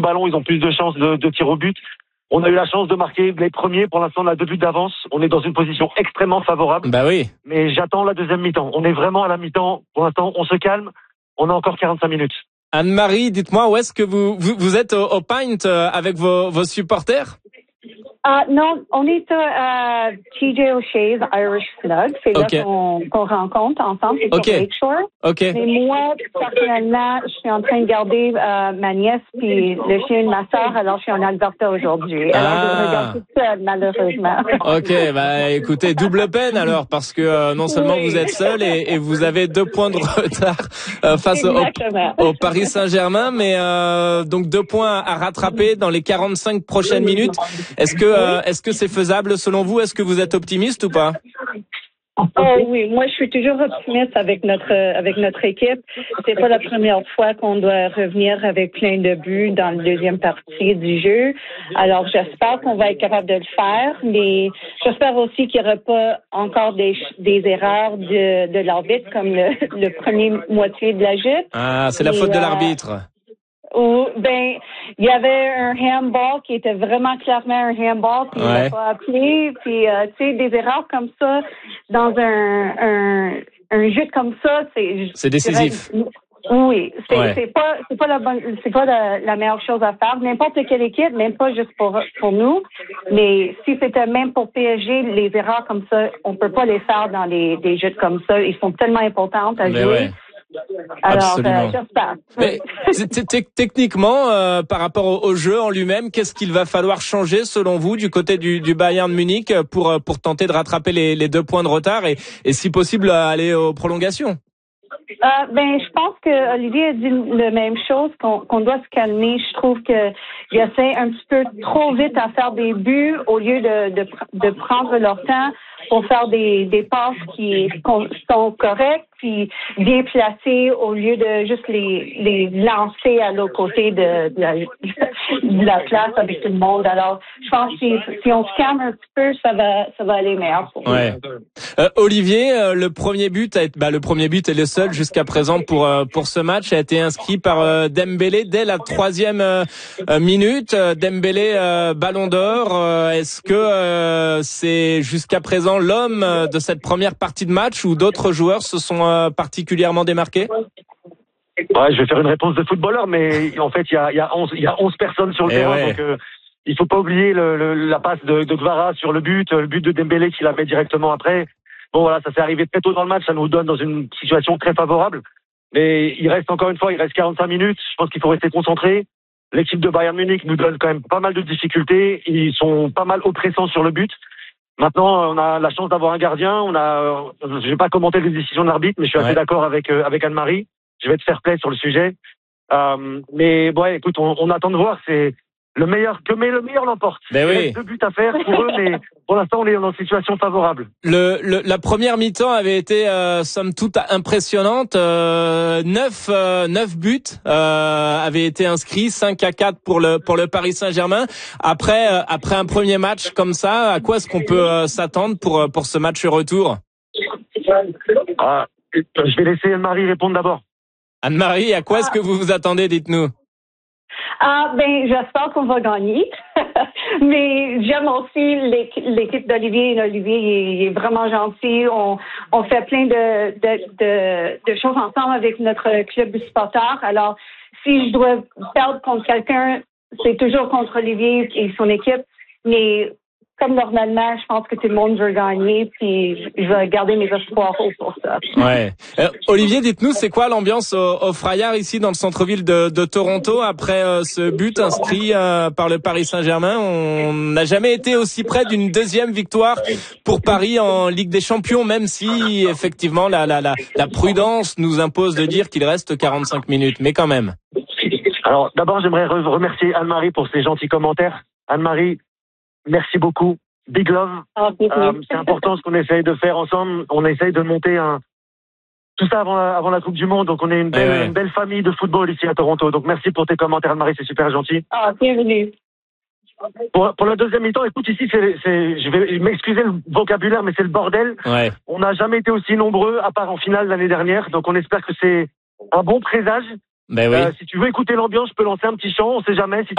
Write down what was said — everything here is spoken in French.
ballon, ils ont plus de chances de tir au but. On a eu la chance de marquer les premiers. Pour l'instant, on a 2 buts d'avance. On est dans une position extrêmement favorable. Bah oui. Mais j'attends la deuxième mi-temps. On est vraiment à la mi-temps. Pour l'instant, on se calme. On a encore 45 minutes. Anne-Marie, dites-moi, où est-ce que vous êtes au Pint avec vos supporters? Non, on est à TJ O'Shea's Irish Slug. C'est là qu'on rencontre ensemble. C'est sur Lakeshore. Mais moi, personnellement, je suis en train de garder ma nièce puis le chien de ma sœur. Alors, je suis en Alberta aujourd'hui. Alors, je regarde toute seule, malheureusement. Bah écoutez, double peine alors, parce que non seulement vous êtes seul et vous avez 2 points de retard face au Paris Saint-Germain, mais donc 2 points à rattraper dans les 45 prochaines minutes. Est-ce que c'est faisable selon vous? Est-ce que vous êtes optimiste ou pas? Oui, moi je suis toujours optimiste avec notre équipe. C'est pas la première fois qu'on doit revenir avec plein de buts dans la deuxième partie du jeu. Alors j'espère qu'on va être capable de le faire, mais j'espère aussi qu'il n'y aura pas encore des erreurs de l'arbitre comme le premier moitié de la jeu. C'est la faute de l'arbitre. Il y avait un handball qui était vraiment clairement un handball, puis il l'a pas appelé, puis tu sais, des erreurs comme ça dans un jeu comme ça, c'est décisif. Oui, c'est pas la meilleure chose à faire. N'importe quelle équipe, même pas juste pour nous, mais si c'était même pour PSG, les erreurs comme ça, on peut pas les faire dans des jeux comme ça. Ils sont tellement importantes à jouer. Ouais. Alors, j'espère. Mais techniquement, par rapport au jeu en lui-même, qu'est-ce qu'il va falloir changer selon vous du côté du Bayern Munich pour tenter de rattraper les 2 points de retard et si possible aller aux prolongations? Je pense que Olivier a dit la même chose, qu'on doit se calmer. Je trouve que il essaie un petit peu trop vite à faire des buts au lieu de prendre leur temps pour faire des passes qui sont correctes puis bien placées au lieu de juste les lancer à l'autre côté de la place avec tout le monde. Alors, je pense que si on se calme un petit peu, ça va aller meilleur pour nous. Olivier, le premier but et le seul jusqu'à présent pour ce match a été inscrit par Dembélé dès la 3e minute. Dembélé, Ballon d'Or. Est-ce que c'est jusqu'à présent l'homme de cette première partie de match ou d'autres joueurs se sont particulièrement démarqués? Je vais faire une réponse de footballeur, mais en fait il y a 11 personnes sur le terrain, donc il faut pas oublier la passe de Kvara sur le but de Dembélé qui la met directement après. Bon voilà, ça s'est arrivé très tôt dans le match, ça nous donne dans une situation très favorable. Mais il reste 45 minutes. Je pense qu'il faut rester concentré. L'équipe de Bayern Munich nous donne quand même pas mal de difficultés. Ils sont pas mal oppressants sur le but. Maintenant, on a la chance d'avoir un gardien. Je vais pas commenter les décisions de l'arbitre, mais je suis assez d'accord avec Anne-Marie. Je vais être fair play sur le sujet. Mais écoute, on attend de voir. C'est le meilleur l'emporte. Il reste 2 buts à faire pour eux, mais pour l'instant, on est dans une situation favorable. La première mi-temps avait été somme toute impressionnante. 9 buts avaient été inscrits, 5-4 pour le Paris Saint-Germain. Après un premier match comme ça, à quoi est-ce qu'on peut s'attendre pour ce match retour? Je vais laisser Anne-Marie répondre d'abord. Anne-Marie, à quoi est-ce que vous vous attendez? Dites-nous. J'espère qu'on va gagner. Mais j'aime aussi l'équipe d'Olivier. Olivier, il est vraiment gentil. On fait plein de choses ensemble avec notre club de supporters. Alors, si je dois perdre contre quelqu'un, c'est toujours contre Olivier et son équipe. Mais comme normalement, je pense que tout le monde veut gagner, puis je vais garder mes espoirs hauts pour ça. Olivier, dites-nous, c'est quoi l'ambiance au Frayard ici dans le centre-ville de Toronto après ce but inscrit par le Paris Saint-Germain? On n'a jamais été aussi près d'une deuxième victoire pour Paris en Ligue des Champions, même si effectivement la prudence nous impose de dire qu'il reste 45 minutes, mais quand même. Alors d'abord, j'aimerais remercier Anne-Marie pour ses gentils commentaires. Anne-Marie, merci beaucoup. Big love. C'est important ce qu'on essaye de faire ensemble. On essaye de monter tout ça avant la Coupe du Monde. Donc on est une belle famille de football ici à Toronto. Donc merci pour tes commentaires, Anne-Marie, c'est super gentil. Bienvenue. Pour la deuxième mi-temps, écoute, ici, je vais m'excuser le vocabulaire, mais c'est le bordel. On n'a jamais été aussi nombreux, à part en finale l'année dernière. Donc on espère que c'est un bon présage. Si tu veux écouter l'ambiance, je peux lancer un petit chant, on sait jamais.